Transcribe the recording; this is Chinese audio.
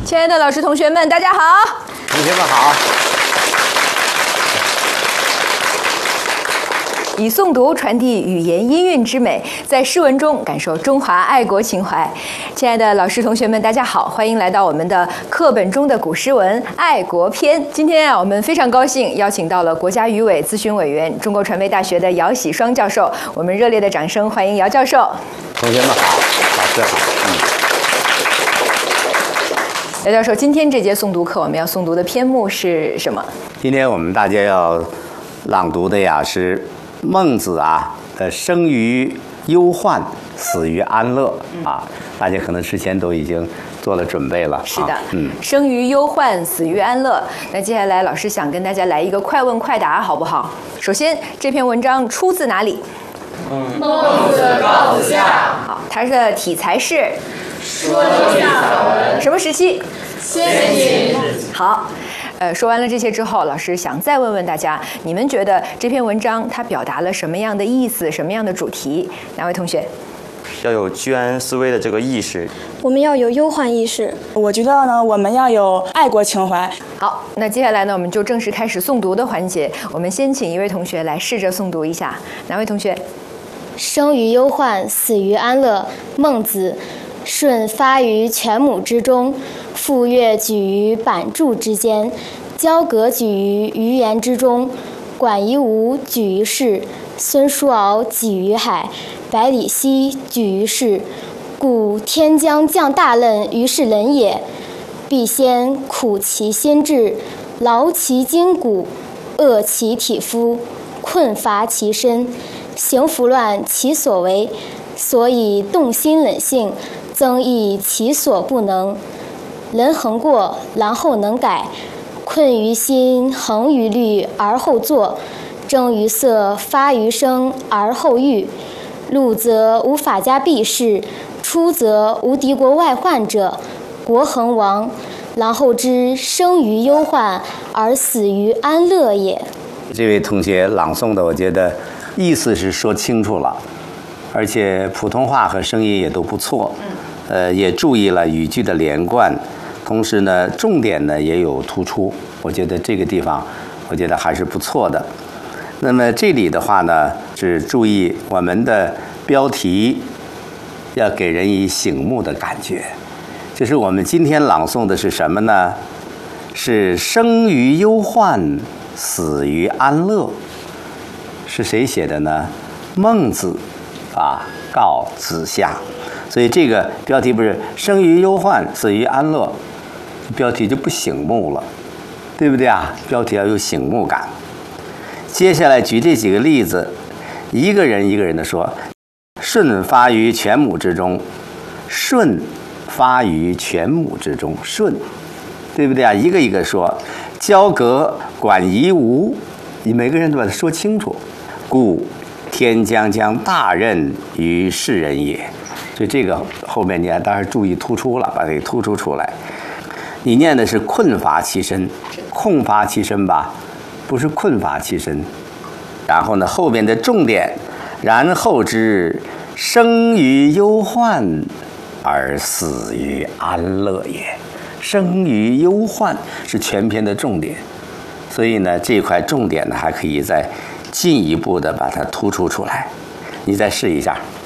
亲爱的老师、同学们，大家好！ 同学们好。 以诵读传递语言音韵之美，在诗文中感受中华爱国情怀。亲爱的老师、同学们，大家好，欢迎来到我们的课本中的古诗文《爱国篇》。今天我们非常高兴邀请到了国家语委咨询委员、中国传媒大学的姚喜双教授，我们热烈的掌声欢迎姚教授。 同学们好，老师好。 姚教授，今天这节诵读课我们要诵读的篇目是什么？ 今天我们大家要朗读的呀是孟子的生于忧患，死于安乐大家可能之前都已经做了准备了。 是的，生于忧患，死于安乐。那接下来老师想跟大家来一个快问快答，好不好？首先，这篇文章出自哪里？ 孟子告子下。 好，它的题材是说教散文。 什么时期？ 先秦。 好。说完了这些之后，老师想再问问大家，你们觉得这篇文章它表达了什么样的意思，什么样的主题？哪位同学？ 要有居安思危的这个意识， 我们要有忧患意识。 我觉得呢，我们要有爱国情怀。 好，那接下来呢，我们就正式开始诵读的环节。我们先请一位同学来试着诵读一下。哪位同学？ 生于忧患，死于安乐。孟子。舜发于犬母之中，傅说举于版柱之间，交鬲举于鱼盐之中，管夷吾举于市，孙叔敖举于海，百里奚举于市。故天将降大任于是人也，必先苦其心志，劳其筋骨，饿其体肤，困乏其身，行拂乱其所为，所以动心忍性，增益其所不能。人恒过，然后能改。困于心，恒于虑，而后作；征于色，发于声，而后喻。入则无法家避世，出则无敌国外患者，国恒亡。然后知生于忧患，而死于安乐也。 这位同学朗诵的，我觉得意思是说清楚了，而且普通话和声音也都不错。也注意了语句的连贯，同时呢，重点呢也有突出。我觉得这个地方，我觉得还是不错的。那么这里的话呢，是注意我们的标题要给人以醒目的感觉。就是我们今天朗诵的是什么呢？是生于忧患，死于安乐。是谁写的呢？孟子告子下。所以这个标题不是生于忧患，死于安乐，标题就不醒目了，对不对啊？标题要有醒目感。接下来举这几个例子，一个人一个人的说。舜发于犬母之中，舜发于犬母之中，舜，对不对啊？一个一个说。交鬲管夷吾，你每个人都把它说清楚。故天将降大任于是人也。所以这个后面你还当然注意突出了，把它给突出出来。你念的是困乏其身，空乏其身吧，不是困乏其身。然后呢，后边的重点，然后知生于忧患，而死于安乐也。生于忧患是全篇的重点，所以呢，这块重点呢还可以再进一步的把它突出出来。你再试一下。